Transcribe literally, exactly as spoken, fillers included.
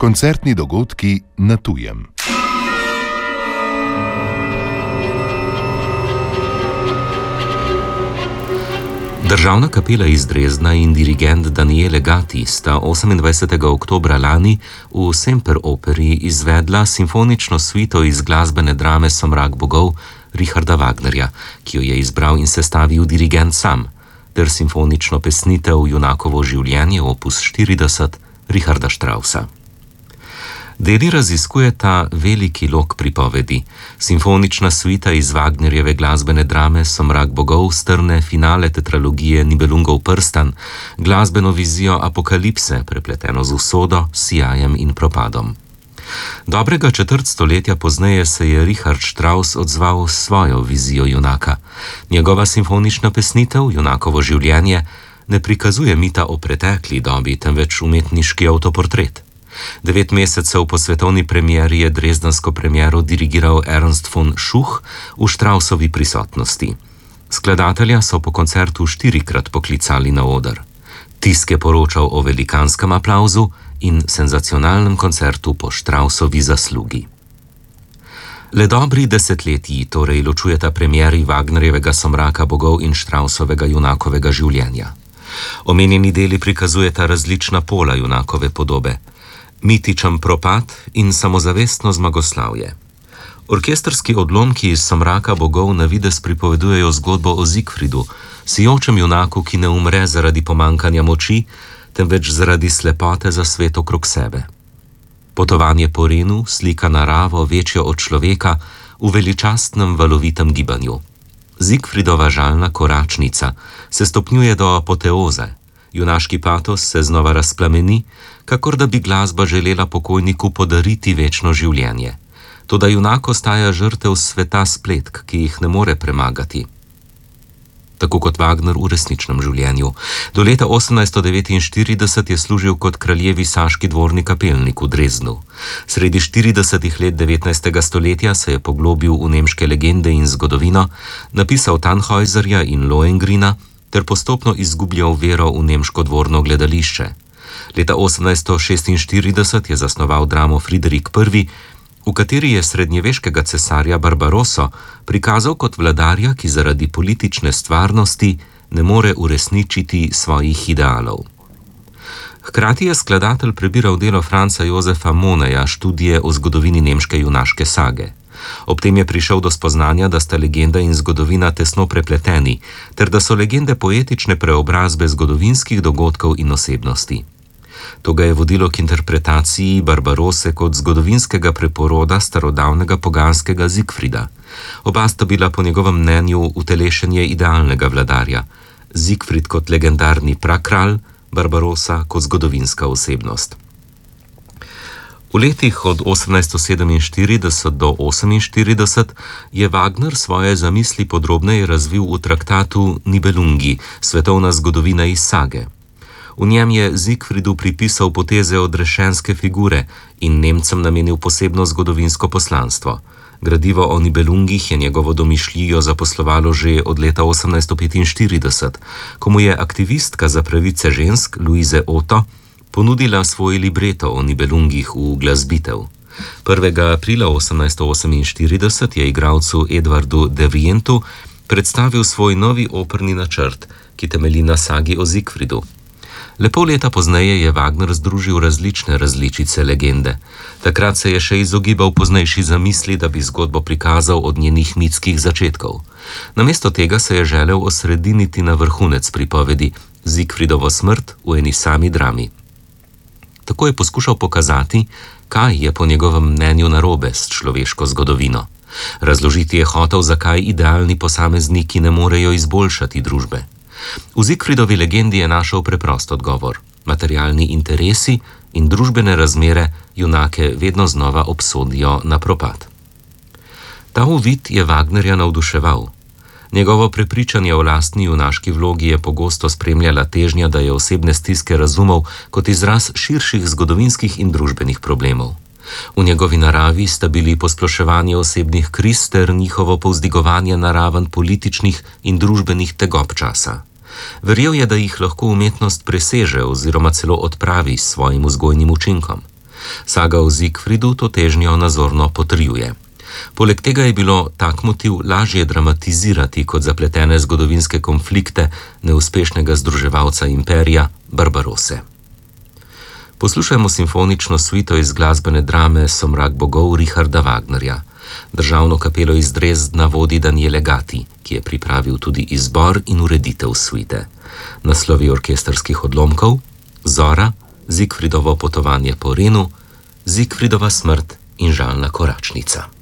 Koncertni dogodki na tujem. Državna kapela iz Dresdna in dirigent Daniele Gatti sta osemindvajsetega oktobra lani v Semperoperi izvedla simfonično suito iz glasbene drame Somrak bogov Richarda Wagnerja, ki jo je izbral in sestavil dirigent sam, ter simfonično pesnitev Junakovo življenje opus štirideset Richarda Straussa. Deli raziskujeta veliki lok pripovedi. Simfonična suita iz Wagnerjeve glasbene drame Somrak bogov strne finale tetralogije Nibelungov prstan, glasbeno vizijo apokalipse, prepleteno z usodo, sijajem in propadom. Dobrega četrt stoletja pozneje se je Richard Strauss odzval s svojo vizijo junaka. Njegova simfonična pesnitev, Junakovo življenje, ne prikazuje mita o pretekli dobi, temveč umetniški avtoportret. Devet mesecev po svetovni premieri je dresdensko premiero dirigiral Ernst von Schuch v Straussovi prisotnosti. Skladatelja so po koncertu štirikrat poklicali na oder. Tisk je poročal o velikanskem aplavzu in senzacionalnem koncertu po Straussovi zaslugi. Le dobri desetletji torej ločujeta premieri Wagnerjevega Somraka bogov in Straussovega Junakovega življenja. Omenjeni deli prikazujeta različna pola Junakove podobe. Mitičen propad in samozavestno zmagoslavje. Orkestrski odlomki iz Somraka bogov na videz pripovedujejo zgodbo o Siegfriedu, sijočem junaku, ki ne umre zaradi pomankanja moči, temveč zaradi slepote za svet okrog sebe. Potovanje po Renu slika naravo večjo od človeka v veličastnem valovitem gibanju. Siegfriedova žalna koračnica se stopnjuje do apoteoze. Junaški patos se znova razplameni, kakor da bi glasba želela pokojniku podariti večno življenje. Toda junak ostaja žrtev sveta spletk, ki jih ne more premagati. Tako kot Wagner v resničnem življenju. Do leta osemnajststo devetinštirideset je služil kot kraljevi saški dvorni kapelnik v Dresdnu. Sredi štiridesetih let devetnajstega stoletja se je poglobil v nemške legende in zgodovino, napisal Tannhäuserja in Lohengrina, ter postopno izgubljal vero v nemško dvorno gledališče. Leta osemnajststo šestinštirideset je zasnoval dramo Friderik Prvi, v kateri je srednjeveškega cesarja Barbarosso prikazal kot vladarja, ki zaradi politične stvarnosti ne more uresničiti svojih idealov. Hkrati je skladatelj prebiral delo Franca Josefa Moneja, študije o zgodovini nemške junaške sage. Ob tem je prišel do spoznanja, da sta legenda in zgodovina tesno prepleteni, ter da so legende poetične preobrazbe zgodovinskih dogodkov in osebnosti. To ga je vodilo k interpretaciji Barbarose kot zgodovinskega preporoda starodavnega poganskega Siegfrieda. Oba sta bila po njegovem mnenju utelešenje idealnega vladarja. Siegfried kot legendarni prakralj, Barbarossa kot zgodovinska osebnost. V letih od osemnajststo sedeminštirideset do oseminštirideset je Wagner svoje zamisli podrobneje razvil v traktatu Nibelungi, svetovna zgodovina iz sage. V njem je Siegfriedu pripisal poteze odrešenske figure in Nemcem namenil posebno zgodovinsko poslanstvo. Gradivo o Nibelungih je njegovo domišljijo zaposlovalo že od leta osemnajststo petinštirideset, ko mu je aktivistka za pravice žensk Louise Otto ponudila svoj libreto o Nibelungih v glasbitev. prvega aprila osemnajststo oseminštirideset je igralcu Edvardu Devryentu predstavil svoj novi operni načrt, ki temelji na sagi o Siegfriedu. Le pol leta pozneje je Wagner združil različne različice legende. Takrat se je še izogibal poznejši zamisli, da bi zgodbo prikazal od njenih mitskih začetkov. Namesto tega se je želel osrediniti na vrhunec pripovedi, Siegfriedovo smrt v eni sami drami. Tako je poskušal pokazati, kaj je po njegovem mnenju narobe s človeško zgodovino. Razložiti je hotel, zakaj idealni posamezniki ne morejo izboljšati družbe. V Siegfriedovi legendi je našel preprost odgovor. Materialni interesi in družbene razmere junake vedno znova obsodijo na propad. Ta uvid je Wagnerja navduševal. Njegovo prepričanje o lastni junaški vlogi je pogosto spremljala težnja, da je osebne stiske razumel kot izraz širših zgodovinskih in družbenih problemov. V njegovi naravi sta bili posploševanje osebnih kriz ter njihovo povzdigovanje na raven političnih in družbenih tegob časa. Verjel je, da jih lahko umetnost preseže oziroma celo odpravi s svojim vzgojnim učinkom. Saga o Siegfriedu to težnjo nazorno potrjuje. Poleg tega je bilo tak motiv lažje dramatizirati kot zapletene zgodovinske konflikte neuspešnega združevalca imperija Barbarose. Poslušajmo simfonično suito iz glasbene drame Somrak bogov Richarda Wagnerja. Državno kapelo iz Dresdna vodi Daniele Gatti, ki je pripravil tudi izbor in ureditev suite. Naslovi orkestrskih odlomkov: Zora, Siegfriedovo potovanje po Renu, Siegfriedova smrt in žalna koračnica.